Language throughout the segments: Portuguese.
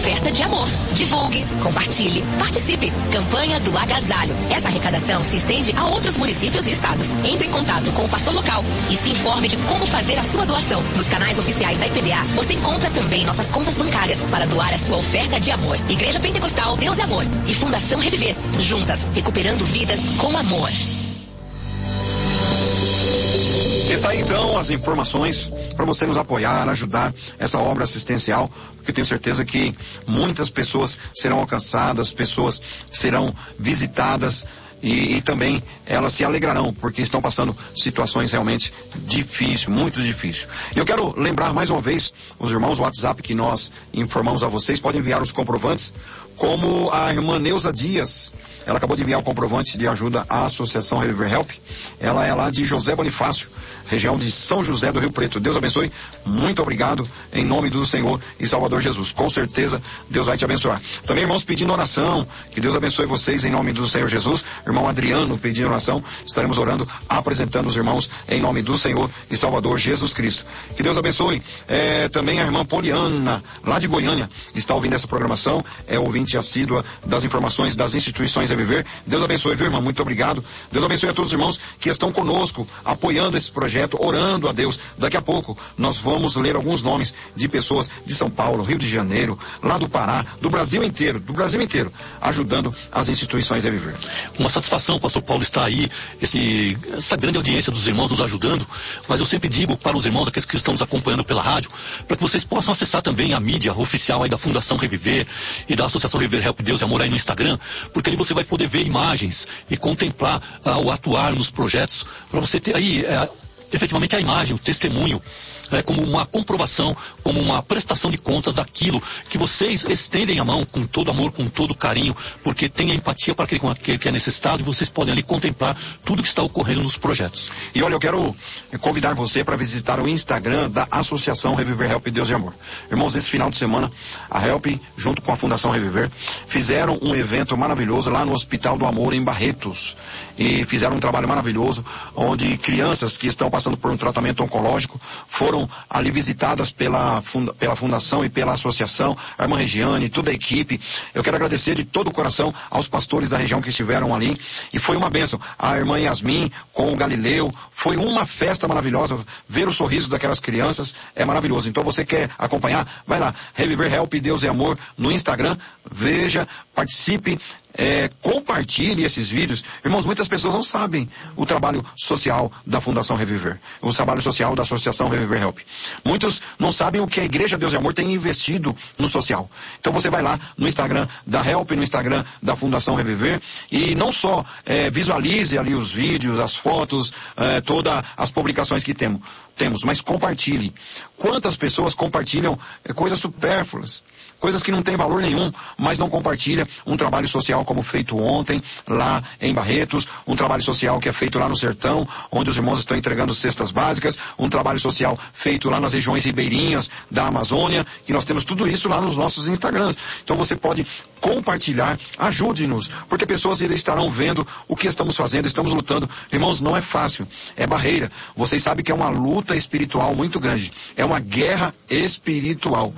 oferta de amor. Divulgue, compartilhe, participe. Campanha do Agasalho. Essa arrecadação se estende a outros municípios e estados. Entre em contato com o pastor local e se informe de como fazer a sua doação. Nos canais oficiais da IPDA, você encontra também nossas contas bancárias para doar a sua oferta de amor. Igreja Pentecostal Deus é Amor e Fundação Reviver. Juntas, recuperando vidas com amor. Está aí então as informações para você nos apoiar, ajudar essa obra assistencial, porque eu tenho certeza que muitas pessoas serão alcançadas, pessoas serão visitadas e também elas se alegrarão, porque estão passando situações realmente difíceis, muito difíceis. Eu quero lembrar mais uma vez os irmãos, o WhatsApp que nós informamos a vocês, podem enviar os comprovantes, como a irmã Neuza Dias. Ela acabou de enviar o comprovante de ajuda à Associação Reviver Help. Ela é lá de José Bonifácio, região de São José do Rio Preto. Deus abençoe. Muito obrigado em nome do Senhor e Salvador Jesus. Com certeza Deus vai te abençoar. Também irmãos pedindo oração. Que Deus abençoe vocês em nome do Senhor Jesus. Irmão Adriano pedindo oração. Estaremos orando, apresentando os irmãos em nome do Senhor e Salvador Jesus Cristo. Que Deus abençoe. Também a irmã Poliana, lá de Goiânia, está ouvindo essa programação. É ouvinte assídua das informações das instituições a viver. Deus abençoe, viu, irmã? Muito obrigado. Deus abençoe a todos os irmãos que estão conosco, apoiando esse projeto, orando a Deus. Daqui a pouco nós vamos ler alguns nomes de pessoas de São Paulo, Rio de Janeiro, lá do Pará, do Brasil inteiro, ajudando as instituições a viver. Uma satisfação, pastor Paulo, estar aí, essa grande audiência dos irmãos nos ajudando, mas eu sempre digo para os irmãos, aqueles que estão nos acompanhando pela rádio, para que vocês possam acessar também a mídia oficial aí da Fundação Reviver e da Associação Reviver Help Deus e Amor aí no Instagram, porque ali você vai poder ver imagens e contemplar o atuar nos projetos, para você ter aí efetivamente a imagem, o testemunho, como uma comprovação, como uma prestação de contas daquilo que vocês estendem a mão com todo amor, com todo carinho, porque tem a empatia para aquele que é necessitado e vocês podem ali contemplar tudo que está ocorrendo nos projetos. E olha, eu quero convidar você para visitar o Instagram da Associação Reviver Help Deus e Amor. Irmãos, esse final de semana, a Help, junto com a Fundação Reviver, fizeram um evento maravilhoso lá no Hospital do Amor, em Barretos. E fizeram um trabalho maravilhoso, onde crianças que estão passando por um tratamento oncológico foram ali visitadas pela Fundação e pela Associação, a irmã Regiane, toda a equipe. Eu quero agradecer de todo o coração aos pastores da região que estiveram ali, e foi uma bênção. A irmã Yasmin com o Galileu, foi uma festa maravilhosa. Ver o sorriso daquelas crianças é maravilhoso. Então você quer acompanhar? Vai lá, Reviver Help Deus e Amor no Instagram, veja, participe, compartilhe esses vídeos. Irmãos, muitas pessoas não sabem o trabalho social da Fundação Reviver, o trabalho social da Associação Reviver Help. Muitos não sabem o que a Igreja Deus e Amor tem investido no social. Então você vai lá no Instagram da Help, no Instagram da Fundação Reviver, e não só visualize ali os vídeos, as fotos, todas as publicações que temos, mas compartilhe. Quantas pessoas compartilham coisas supérfluas, coisas que não têm valor nenhum, mas não compartilha um trabalho social como feito ontem lá em Barretos, um trabalho social que é feito lá no sertão, onde os irmãos estão entregando cestas básicas, um trabalho social feito lá nas regiões ribeirinhas da Amazônia, que nós temos tudo isso lá nos nossos Instagrams. Então você pode compartilhar, ajude-nos, porque pessoas estarão vendo o que estamos fazendo, estamos lutando. Irmãos, não é fácil, é barreira. Vocês sabem que é uma luta espiritual muito grande, é uma guerra espiritual,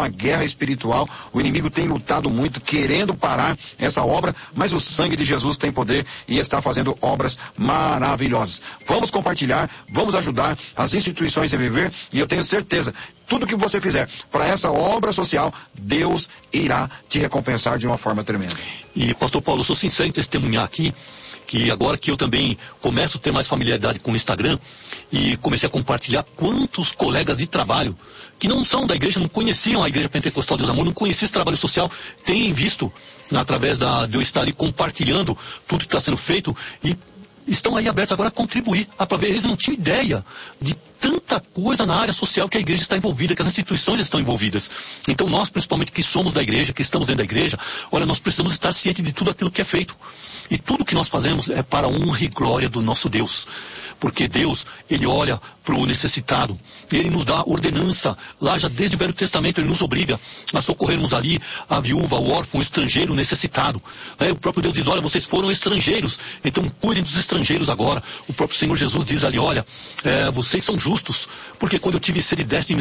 o inimigo tem lutado muito, querendo parar essa obra, mas o sangue de Jesus tem poder e está fazendo obras maravilhosas. Vamos compartilhar, vamos ajudar as instituições a viver, e eu tenho certeza, tudo que você fizer para essa obra social, Deus irá te recompensar de uma forma tremenda. E pastor Paulo, eu sou sincero em testemunhar aqui, que agora que eu também começo a ter mais familiaridade com o Instagram, e comecei a compartilhar, quantos colegas de trabalho que não são da igreja, não conheciam a Igreja Pentecostal Deus Amor, não conheciam esse trabalho social, têm visto, através de eu estar ali compartilhando tudo que está sendo feito, e estão aí abertos agora a contribuir, para ver. Eles não tinham ideia de tanta coisa na área social que a igreja está envolvida, que as instituições estão envolvidas. Então nós, principalmente que somos da igreja, que estamos dentro da igreja, olha, nós precisamos estar cientes de tudo aquilo que é feito. E tudo que nós fazemos é para a honra e glória do nosso Deus. Porque Deus, Ele olha para o necessitado. Ele nos dá ordenança. Lá já desde o Velho Testamento Ele nos obriga a socorrermos ali a viúva, o órfão, o estrangeiro, o necessitado. O próprio Deus diz, olha, vocês foram estrangeiros, então cuidem dos estrangeiros agora. O próprio Senhor Jesus diz ali, olha, vocês são justos, porque quando eu tive sede deste